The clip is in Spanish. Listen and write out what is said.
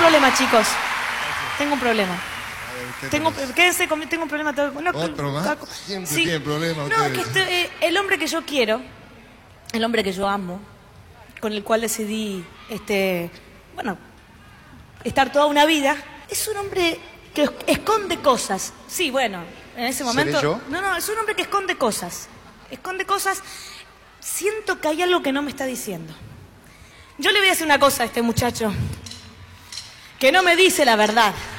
problema, chicos. Tengo un problema. Quédense conmigo, tengo un problema. ¿Otro más? Siempre tienen problemas ustedes. No, que el hombre que yo quiero, el hombre que yo amo, con el cual decidí, estar toda una vida, es un hombre que esconde cosas. Sí, bueno, en ese momento... ¿Seré yo? No, es un hombre que esconde cosas. Esconde cosas. Siento que hay algo que no me está diciendo. Yo le voy a decir una cosa a este muchacho, que no me dice la verdad.